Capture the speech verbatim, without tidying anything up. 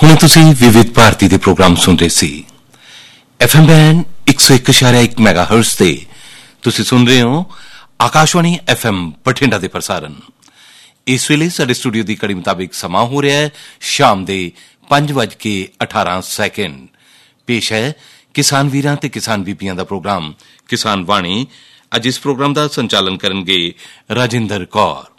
ਹੁਣ ਤੁਸੀਂ ਵਿਵਿਧ ਭਾਰਤੀ ਦੇ ਪ੍ਰੋਗਰਾਮ ਸੁਣ ਰਹੇ ਸੀ। ਐਫ ਐਮ ਬੈਂਡ ਇੱਕ ਸੌ ਇੱਕ ਦਸ਼ਮਲਵ ਇੱਕ ਮੈਗਾਹਰਟਜ਼ ਤੇ ਤੁਸੀਂ ਸੁਣ ਰਹੇ ਹੋ ਆਕਾਸ਼ਵਾਣੀ ਐਫ ਐਮ ਬਠਿੰਡਾ ਦੇ ਪ੍ਰਸਾਰਣ। ਇਸ ਵੇਲੇ ਸਾਡੇ ਸਟੂਡੀਓ ਦੀ ਘੜੀ ਮੁਤਾਬਿਕ ਸਮਾਂ ਹੋ ਰਿਹਾ ਹੈ ਸ਼ਾਮ ਦੇ ਪੰਜ ਵੱਜ ਕੇ ਅਠਾਰਾਂ ਸੈਕਿੰਡ। ਪੇਸ਼ ਹੈ ਕਿਸਾਨ ਵੀਰਾਂ ਤੇ ਕਿਸਾਨ ਬੀਬੀਆਂ ਦਾ ਪ੍ਰੋਗਰਾਮ ਕਿਸਾਨ ਵਾਣੀ। ਅੱਜ ਇਸ ਪ੍ਰੋਗਰਾਮ ਦਾ ਸੰਚਾਲਨ ਕਰਨਗੇ ਰਾਜਿੰਦਰ ਕੌਰ।